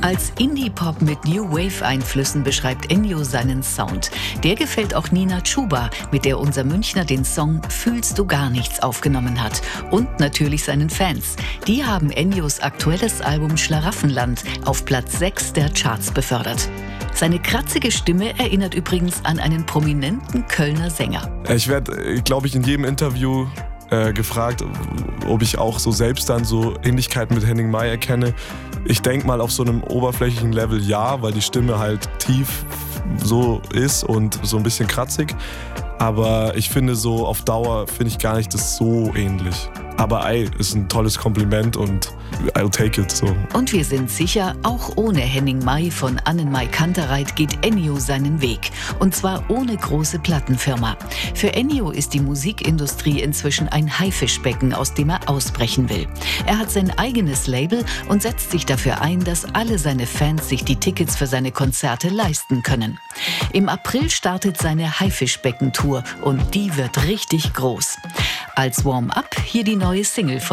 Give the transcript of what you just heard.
Als Indie-Pop mit New Wave-Einflüssen beschreibt Ennio seinen Sound. Der gefällt auch Nina Chuba, mit der unser Münchner den Song Fühlst du gar nichts aufgenommen hat. Und natürlich seinen Fans. Die haben Ennios aktuelles Album Schlaraffenland auf Platz 6 der Charts befördert. Seine kratzige Stimme erinnert übrigens an einen prominenten Kölner Sänger. Ich werde, glaube ich, in jedem Interview gefragt, ob ich auch so selbst dann so Ähnlichkeiten mit Henning Mai erkenne. Ich denke mal auf so einem oberflächlichen Level ja, weil die Stimme halt tief so ist und so ein bisschen kratzig. Aber ich finde so auf Dauer finde ich gar nicht das so ähnlich. Aber ist ein tolles Kompliment und I'll take it so. Und wir sind sicher, auch ohne Henning Mai von Annenmai Kantereit geht Ennio seinen Weg. Und zwar ohne große Plattenfirma. Für Ennio ist die Musikindustrie inzwischen ein Haifischbecken, aus dem er ausbrechen will. Er hat sein eigenes Label und setzt sich dafür ein, dass alle seine Fans sich die Tickets für seine Konzerte leisten können. Im April startet seine Haifischbecken-Tour und die wird richtig groß. Als Warm-up hier die neue Single von